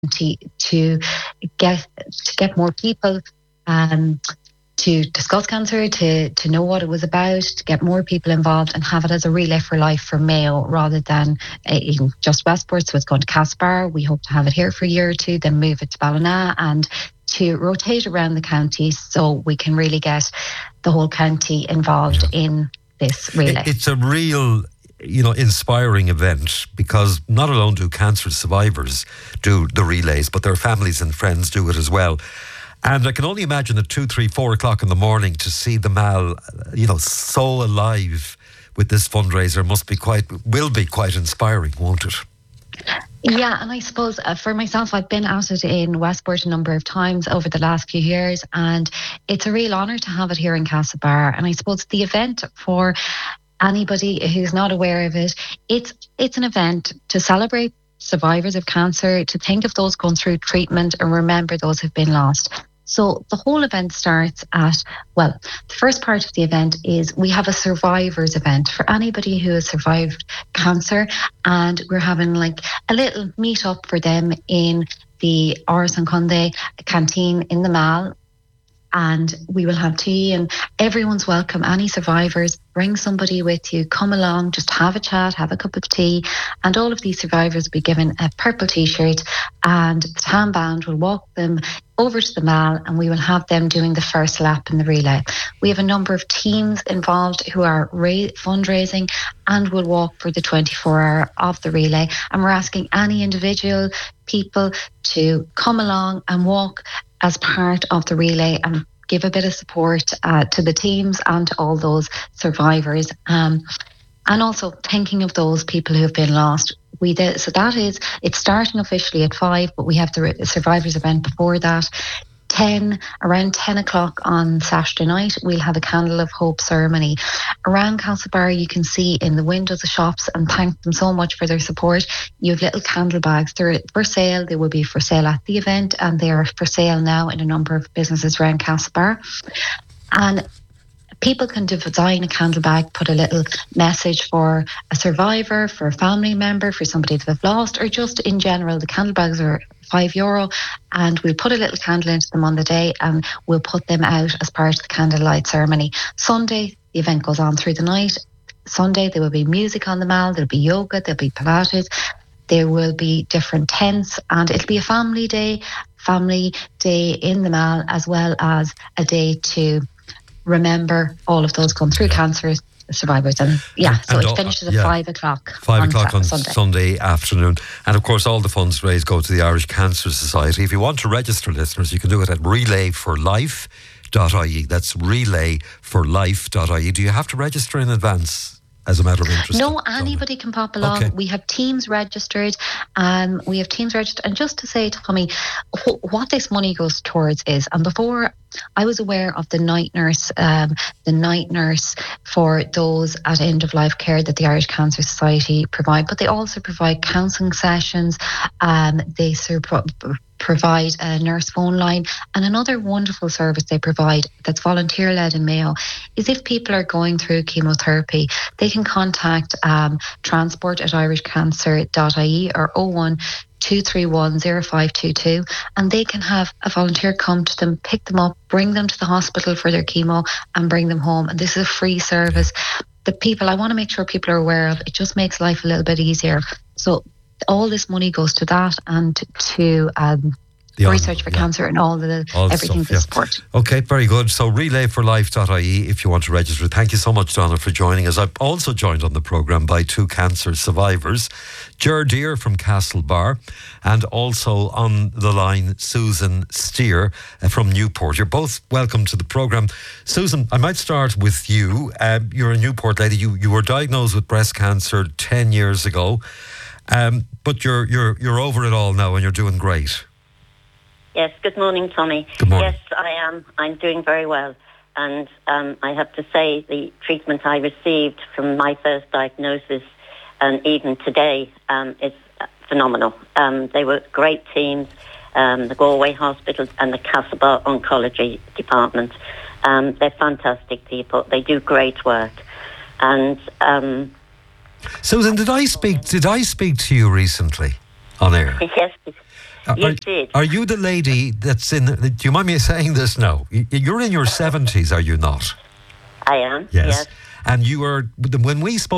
to get more people to discuss cancer, to know what it was about, to get more people involved and have it as a relay for life for Mayo rather than just Westport. So it's going to Castlebar. We hope to have it here for a year or two, then move it to Ballina and to rotate around the county so we can really get the whole county involved in this relay. It's a real inspiring event, because not alone do cancer survivors do the relays, but their families and friends do it as well. And I can only imagine at 2, 3, 4 o'clock in the morning to see the Mall, so alive with this fundraiser will be quite inspiring, won't it? Yeah, and I suppose for myself, I've been at it in Westport a number of times over the last few years, and it's a real honour to have it here in Castlebar. And I suppose the event, for anybody who's not aware of it, it's an event to celebrate survivors of cancer, to think of those going through treatment and remember those who've been lost. So the whole event starts the first part of the event is we have a survivors event for anybody who has survived cancer, and we're having like a little meet up for them in the Áras an Conde canteen in the Mall. And we will have tea, and everyone's welcome. Any survivors, bring somebody with you, come along, just have a chat, have a cup of tea. And all of these survivors will be given a purple t-shirt, and the town band will walk them over to the Mall, and we will have them doing the first lap in the relay. We have a number of teams involved who are fundraising and will walk for the 24-hour of the relay. And we're asking any individual people to come along and walk as part of the relay and give a bit of support to the teams and to all those survivors, and also thinking of those people who have been lost. So it's starting officially at 5, but we have the survivors event before that. Around 10 o'clock on Saturday night, we'll have a Candle of Hope ceremony. Around Castlebar, you can see in the windows of shops, and thank them so much for their support. You have little candle bags. They're for sale. They will be for sale at the event, and they are for sale now in a number of businesses around Castlebar. And people can design a candle bag, put a little message for a survivor, for a family member, for somebody that they've lost, or just in general. The candle bags are €5, and we'll put a little candle into them on the day, and we'll put them out as part of the candlelight ceremony. Sunday, the event goes on through the night. Sunday, there will be music on the Mall, there'll be yoga, there'll be Pilates, there will be different tents, and it'll be a family day in the Mall, as well as a day to remember all of those going through cancer survivors. And it finishes at 5 o'clock. 5 o'clock on Sunday afternoon. And of course, all the funds raised go to the Irish Cancer Society. If you want to register, listeners, you can do it at relayforlife.ie. That's relayforlife.ie. Do you have to register in advance as a matter of interest? No, anybody can pop along. Okay. We have teams registered. And just to say, Tommy, what this money goes towards is, and before I was aware of the night nurse for those at end of life care that the Irish Cancer Society provide, but they also provide counselling sessions. They provide a nurse phone line, and another wonderful service they provide that's volunteer led in Mayo is if people are going through chemotherapy, they can contact transport at irishcancer.ie or 012310522, and they can have a volunteer come to them, pick them up, bring them to the hospital for their chemo and bring them home. And this is a free service that I want to make sure people are aware of. It just makes life a little bit easier. So all this money goes to that and to research for cancer and all everything to support. Okay, very good. So relayforlife.ie if you want to register. Thank you so much, Donna, for joining us. I'm also joined on the programme by 2 cancer survivors, Ger Deer from Castlebar, and also on the line Susan Steer from Newport. You're both welcome to the programme. Susan, I might start with you. You're a Newport lady. You were diagnosed with breast cancer 10 years ago. But you're over it all now and you're doing great. Yes, good morning, Tommy. Good morning. Yes, I am. I'm doing very well. And I have to say the treatment I received from my first diagnosis and even today is phenomenal. They were great teams, the Galway Hospital and the Castlebar Oncology Department. They're fantastic people. They do great work. And Susan, did I speak to you recently on air? Yes. You did. Are you the lady that's in? Do you mind me saying this now? You're in your 70s, are you not? I am. Yes. And you were when we spoke.